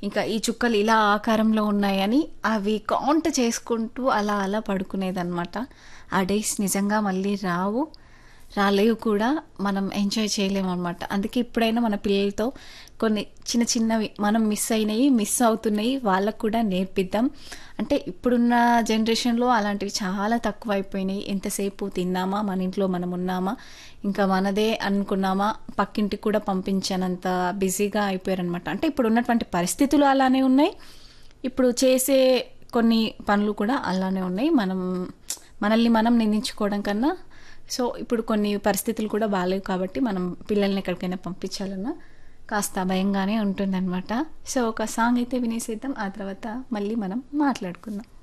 ఇంకా ఈ చుక్కలు ఇలా ఆకారంలో ఉన్నాయని అవి కౌంట్ చేసుకుంటూ అలా అలా పడుకునేదన్నమాట. ఆ డేస్ నిజంగా మళ్ళీ రాలేవు కూడా. మనం ఎంజాయ్ చేయలేమనమాట. అందుకే ఇప్పుడైనా మన పిల్లలతో కొన్ని చిన్న చిన్నవి మనం మిస్ అవుతున్నాయి వాళ్ళకు కూడా నేర్పిద్దాం. అంటే ఇప్పుడున్న జనరేషన్లో అలాంటివి చాలా తక్కువైపోయినాయి. ఎంతసేపు తిన్నామా, మన ఇంట్లో మనం ఉన్నామా, ఇంకా మనదే అనుకున్నామా, పక్కింటికి కూడా పంపించనంత బిజీగా అయిపోయారనమాట. అంటే ఇప్పుడు ఉన్నటువంటి పరిస్థితులు అలానే ఉన్నాయి, ఇప్పుడు చేసే కొన్ని పనులు కూడా అలానే ఉన్నాయి. మనల్ని మనం నిందించుకోవడం కన్నా, సో ఇప్పుడు కొన్ని పరిస్థితులు కూడా బాగాలేవు కాబట్టి మనం పిల్లల్ని ఎక్కడికైనా పంపించాలన్నా కాస్త భయంగానే ఉంటుందన్నమాట. సో ఒక సాంగ్ అయితే వినేసేద్దాం, ఆ తర్వాత మళ్ళీ మనం మాట్లాడుకుందాం.